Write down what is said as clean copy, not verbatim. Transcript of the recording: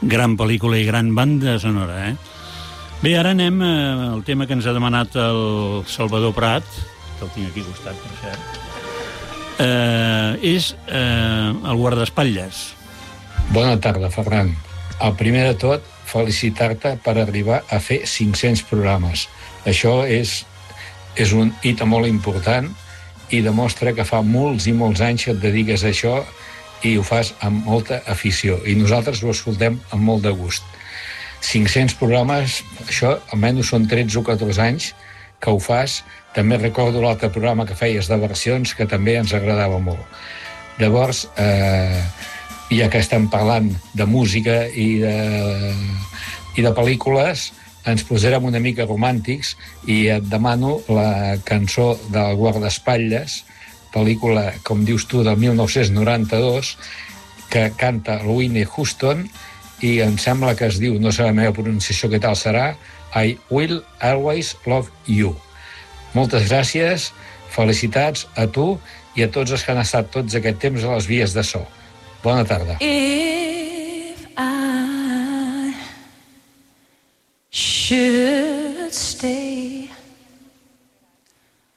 Gran pel·lícula i gran banda sonora, Bé, ara anem al tema que ens ha demanat el Salvador Prat, que el tinc aquí al costat, per cert. És el guardaespatlles. Bona tarda, Ferran. El primer de tot, felicitar-te per arribar a fer 500 programes. Això és un hit molt important i demostra que fa molts i molts anys que et dediques a això i ho fas amb molta afició. I nosaltres ho escoltem amb molt de gust. 500 programes, això almenys són 13 o 14 anys que ho fas. També recordo l'altre programa que feies de versions, que també ens agradava molt. Llavors, ja que estem parlant de música i de pel·lícules, ens posarem una mica romàntics i et demano la cançó del guardaespatlles, pel·lícula, com dius tu, del 1992, que canta Whitney Houston, i em sembla que es diu, no sé la meva pronunciació què tal serà, I Will Always Love You. Moltes gràcies, felicitats a tu i a tots els que han estat tots aquest temps a les vies de so. Bona tarda. If I should stay